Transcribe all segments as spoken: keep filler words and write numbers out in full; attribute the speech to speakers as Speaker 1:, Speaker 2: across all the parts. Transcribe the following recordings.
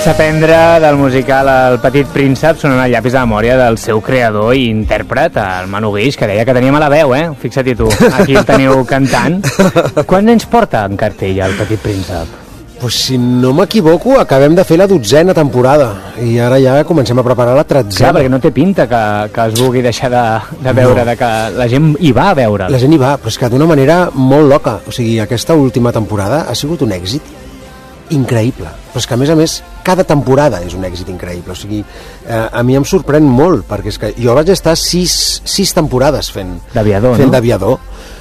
Speaker 1: S'aprendre del musical El Petit Príncep sonant el llapis de memòria del seu creador i intèrpret, el Manu Guix, que deia que tenia mala veu, eh? Fixa't-hi tu, aquí el teniu cantant. Quants anys porta en cartell El Petit Príncep?
Speaker 2: Pues si no m'equivoco, acabem de fer la dotzena temporada i ara ja comencem a preparar la tretzena.
Speaker 1: Clar, perquè no té pinta que, que es vulgui deixar de, de veure, no. De que la gent hi va a veure.
Speaker 2: La gent hi va, però és que d'una manera molt loca. O sigui, aquesta última temporada ha sigut un èxit increïble, però és que a més a més cada temporada és un èxit increïble, o sigui, eh, a mi em sorprèn molt, perquè és que jo vaig estar sis, sis temporades fent
Speaker 1: d'aviador,
Speaker 2: fent
Speaker 1: no?
Speaker 2: d'aviador,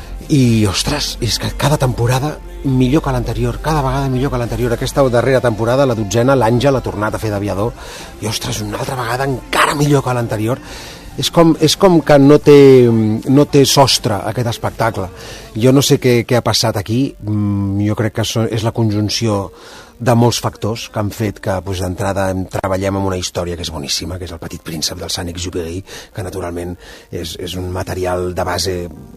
Speaker 2: i ostres, és que cada temporada millor que l'anterior, cada vegada millor que l'anterior. Aquesta darrera temporada, la dotzena, l'Àngel ha tornat a fer d'aviador i ostres, una altra vegada encara millor que l'anterior. És com, és com que no té, no té sostre aquest espectacle. Jo no sé què, què ha passat aquí, jo crec que és la conjunció de molts factors que han fet que doncs, d'entrada treballem amb una història que és boníssima, que és El Petit Príncep del Saint-Exupéry, que naturalment és, és un material de base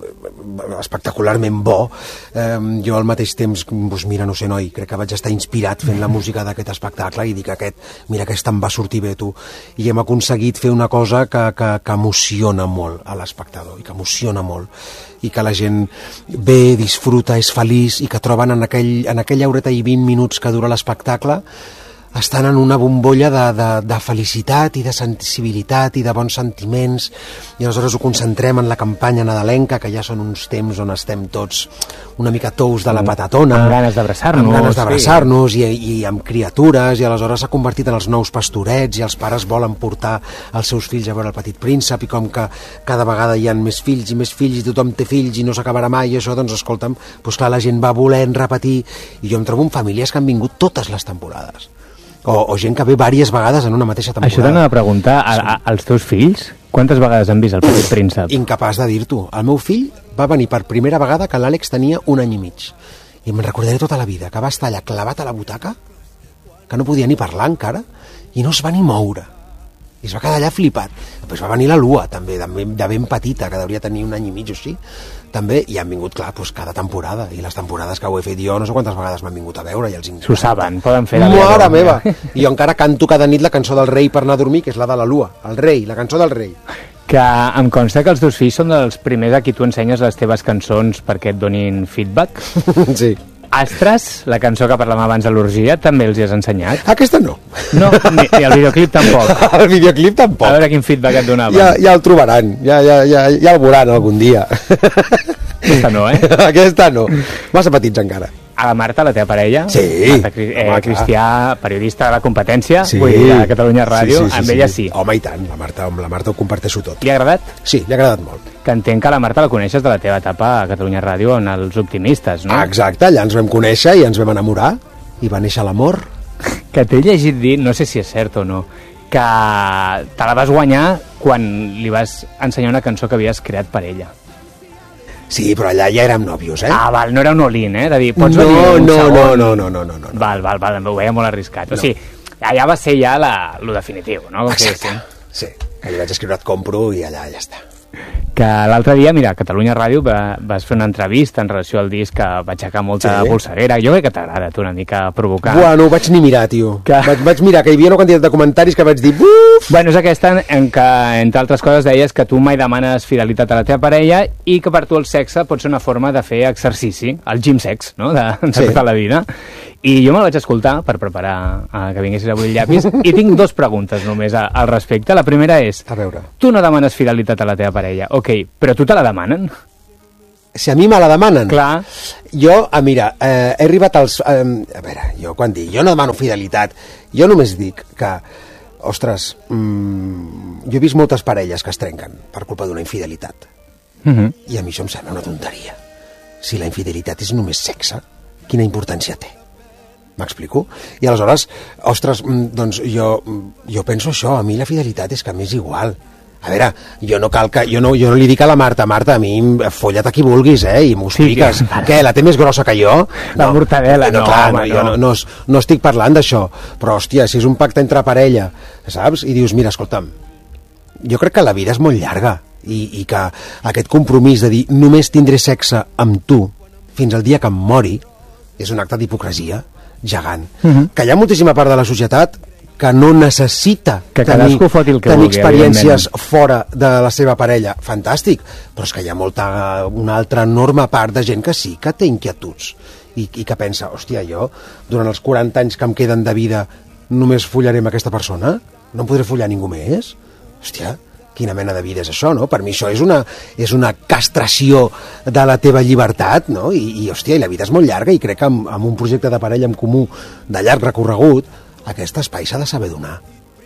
Speaker 2: espectacularment bo. Eh, jo al mateix temps, doncs, mira, no sé, noi, crec que vaig estar inspirat fent la música d'aquest espectacle i dic aquest, mira, aquest em va sortir bé, tu. I hem aconseguit fer una cosa que, que, que emociona molt a l'espectador i que emociona molt i que la gent ve, disfruta, és feliç i que troben en, aquell, en aquella horeta i vint minuts que dura l'espectacle estan en una bombolla de, de, de felicitat i de sensibilitat i de bons sentiments, i aleshores ho concentrem en la campanya nadalenca, que ja són uns temps on estem tots una mica tous de la patatona,
Speaker 1: amb ganes d'abraçar-nos,
Speaker 2: amb ganes d'abraçar-nos sí. i, i amb criatures, i aleshores s'ha convertit en els nous pastorets i els pares volen portar els seus fills a veure El Petit Príncep, i com que cada vegada hi ha més fills i més fills i tothom té fills i no s'acabarà mai i això, doncs escolta'm, doncs clar, la gent va volent repetir, i jo em trobo amb famílies que han vingut totes les temporades. O, o gent que ve diverses vegades en una mateixa temporada.
Speaker 1: Això t'anava a preguntar, a, a, als teus fills, quantes vegades han vist El Petit Príncep?
Speaker 2: Incapaç de dir-t'ho. El meu fill va venir per primera vegada que l'Àlex tenia un any i mig. I me'n recordaré tota la vida, que va estar allà clavat a la butaca, que no podia ni parlar encara, i no es va ni moure. I es va quedar allà flipat. Després va venir la Lua, també, de, de ben petita, que devia tenir un any i mig o així, també, i han vingut, clar, doncs, cada temporada, i les temporades que ho he fet jo no sé quantes vegades m'han vingut a veure, i els encanta.
Speaker 1: S'ho saben, poden fer la
Speaker 2: Mare meva! I jo encara canto cada nit la cançó del rei per anar a dormir, que és la de la Lua, el rei, la cançó del rei.
Speaker 1: Que em consta que els teus fills són dels primers a qui tu ensenyes les teves cançons perquè et donin feedback.
Speaker 2: Sí.
Speaker 1: Astres, la cançó que parlàvem abans de l'orgia, també els hi has ensenyat?
Speaker 2: Aquesta no.
Speaker 1: No, ni, ni el videoclip tampoc.
Speaker 2: El videoclip tampoc.
Speaker 1: A veure quin feedback et donaven.
Speaker 2: Ja, ja el trobaran, ja, ja, ja, ja el veuran algun dia.
Speaker 1: Aquesta no, eh?
Speaker 2: Aquesta no. Massa petits encara.
Speaker 1: A la Marta, la teva parella,
Speaker 2: sí,
Speaker 1: Marta, eh, home, Cristià, periodista de la competència,
Speaker 2: sí,
Speaker 1: vull dir, de Catalunya Ràdio,
Speaker 2: sí, sí, sí,
Speaker 1: amb
Speaker 2: sí,
Speaker 1: ella
Speaker 2: sí.
Speaker 1: sí.
Speaker 2: Home, i tant, la Marta, amb la Marta ho comparteixo tot.
Speaker 1: Li ha agradat?
Speaker 2: Sí, li ha agradat molt.
Speaker 1: Que entenc que la Marta la coneixes de la teva etapa a Catalunya Ràdio en Els Optimistes, no?
Speaker 2: Ah, exacte, allà ens vam conèixer i ens vam enamorar, i va néixer l'amor.
Speaker 1: Que t'he llegit dir, no sé si és cert o no, que te la vas guanyar quan li vas ensenyar una cançó que havies creat per ella.
Speaker 2: Sí, però allà ja érem nòvios, eh?
Speaker 1: Ah, val, no era un all-in, eh? De dir, pots
Speaker 2: no,
Speaker 1: venir un
Speaker 2: no,
Speaker 1: segon?
Speaker 2: no, no, no, no, no, no.
Speaker 1: Val, val, val, ho veia molt arriscat.
Speaker 2: No.
Speaker 1: O sigui, allà va ser ja la, lo definitiu, no?
Speaker 2: Exacte, sí. Que li vaig escriure et compro i allà ja està.
Speaker 1: Que l'altre dia, mira, a Catalunya Ràdio va, vas fer una entrevista en relació al disc que va aixecar molta
Speaker 2: sí.
Speaker 1: polseguera. Jo crec que t'agrada, tu, una mica provocar.
Speaker 2: Bueno, ho vaig ni mirar, tio.
Speaker 1: Que...
Speaker 2: Vaig, vaig mirar que hi havia una quantitat de comentaris que vaig dir... Buf!
Speaker 1: Bueno, és aquesta en què, entre altres coses, deies que tu mai demanes fidelitat a la teva parella i que per tu el sexe pot ser una forma de fer exercici, el gym sex, no?, de, de
Speaker 2: sí.
Speaker 1: tota la vida. I jo me'l vaig escoltar per preparar uh, que vinguessis avui el llapis i tinc dos preguntes només a, al respecte. La primera és,
Speaker 2: a veure.
Speaker 1: Tu no demanes fidelitat a la teva parella, ok, però tu te la demanen?
Speaker 2: Si a mi me la demanen?
Speaker 1: Clar.
Speaker 2: Jo, ah, mira, eh, he arribat als... Eh, a veure, jo quan dic, jo no demano fidelitat, jo només dic que, ostres, mmm, jo he vist moltes parelles que es trenquen per culpa d'una infidelitat.
Speaker 1: Uh-huh.
Speaker 2: I a mi això em sembla una tonteria. Si la infidelitat és només sexe, quina importància té? M'explico? I aleshores, ostres, doncs jo, jo penso això, a mi la fidelitat és que m'és igual. A veure, jo no cal que... Jo no, jo no li dic a la Marta, Marta, a mi folla't a qui vulguis, eh, i m'ho expliques. Sí, que... Què, la té més grossa que jo?
Speaker 1: La no, mortadela, no, no, clar, home,
Speaker 2: no, jo no, no, no estic parlant d'això, però, hòstia, si és un pacte entre parella, saps? I dius, mira, escolta'm, jo crec que la vida és molt llarga, i, i que aquest compromís de dir només tindré sexe amb tu fins al dia que em mori és un acte d'hipocresia gegant. Uh-huh. Que hi ha moltíssima part de la societat que no necessita
Speaker 1: que
Speaker 2: tenir,
Speaker 1: foti el que
Speaker 2: tenir
Speaker 1: vulgui,
Speaker 2: experiències fora de la seva parella, fantàstic, però és que hi ha molta, una altra enorme part de gent que sí que té inquietuds i, i que pensa, hòstia, jo durant els quaranta anys que em queden de vida només follaré amb aquesta persona? No em podré follar ningú més? Hòstia, quina mena de vida és això, no? Per mi això és una, és una castració de la teva llibertat, no? I, i hòstia, i la vida és molt llarga i crec que amb, amb un projecte de parella en comú de llarg recorregut, aquest espai s'ha de saber donar,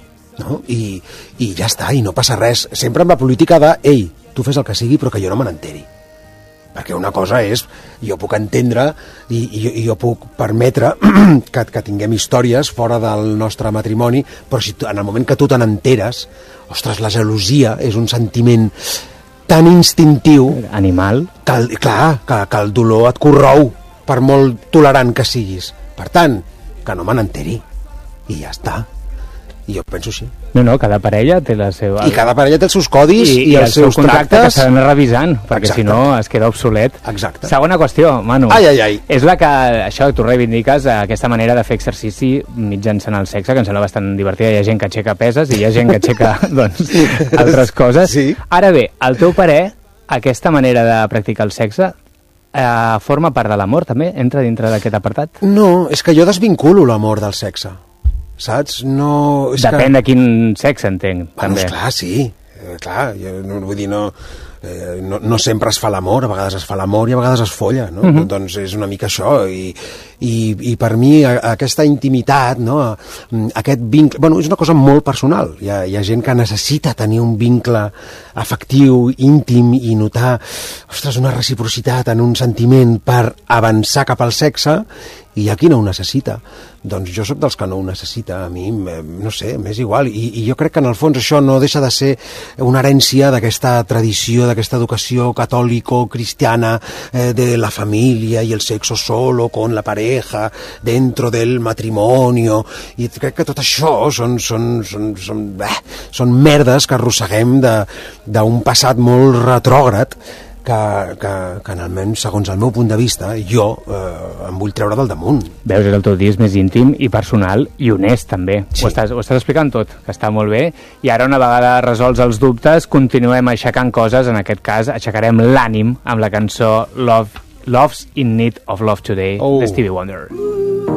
Speaker 2: no? I, i ja està, i no passa res. Sempre amb la política de, ei, tu fes el que sigui però que jo no me n'enteri. Perquè una cosa és, jo puc entendre i, i, i jo puc permetre que, que tinguem històries fora del nostre matrimoni, però si tu, en el moment que tu te n'enteres, ostres, la gelosia és un sentiment tan instintiu...
Speaker 1: Animal.
Speaker 2: Que, clar, que, que el dolor et corrou, per molt tolerant que siguis. Per tant, que no me n'enteri. I ja està. I jo penso així.
Speaker 1: No, no, cada parella té la seva...
Speaker 2: I cada parella té els seus codis i,
Speaker 1: i, i
Speaker 2: els
Speaker 1: el
Speaker 2: seus
Speaker 1: seu contracte
Speaker 2: tractes.
Speaker 1: que s'ha d'anar revisant, perquè
Speaker 2: Exacte.
Speaker 1: si no es queda obsolet.
Speaker 2: Exacte.
Speaker 1: Segona qüestió, Manu.
Speaker 2: Ai, ai, ai.
Speaker 1: És la que, això, tu reivindiques, aquesta manera de fer exercici mitjançant el sexe, que em sembla bastant divertida. Hi ha gent que aixeca peses i hi ha gent que aixeca, doncs, altres coses.
Speaker 2: Sí.
Speaker 1: Ara bé, al teu parer, aquesta manera de practicar el sexe eh, forma part de l'amor, també? Entra dintre d'aquest apartat?
Speaker 2: No, és que jo desvinculo l'amor del sexe. Saps? No... És
Speaker 1: Depèn
Speaker 2: que...
Speaker 1: de quin sexe, entenc,
Speaker 2: Bueno,
Speaker 1: també.
Speaker 2: esclar, sí. Eh, clar, jo no, vull dir, no, eh, no, no sempre es fa l'amor, a vegades es fa l'amor i a vegades es folla, no? Uh-huh. Doncs és una mica això, i, i, i per mi a, aquesta intimitat, no? Aquest vincle... Bueno, és una cosa molt personal. Hi ha, hi ha gent que necessita tenir un vincle afectiu, íntim, i notar, ostres, una reciprocitat en un sentiment per avançar cap al sexe, i hi ha qui no ho necessita. Doncs jo sóc dels que no ho necessita. A mi, no sé, m'és igual. I, I jo crec que en el fons això no deixa de ser una herència d'aquesta tradició, d'aquesta educació catòlico-cristiana eh, de la família i el sexo solo con la pareja dentro del matrimonio. I crec que tot això són, són, són, són, eh, són merdes que arrosseguem d'un passat molt retrògrad que, que, que en almenys, segons el meu punt de vista, jo eh, em vull treure del damunt.
Speaker 1: Veus, és el teu disc més íntim i personal i honest, també. Sí. Ho, estàs, ho estàs explicant tot, que està molt bé. I ara, una vegada resolts els dubtes, continuem aixecant coses. En aquest cas, aixecarem l'ànim amb la cançó Love, Love's in Need of Love Today, oh. de Stevie Wonder.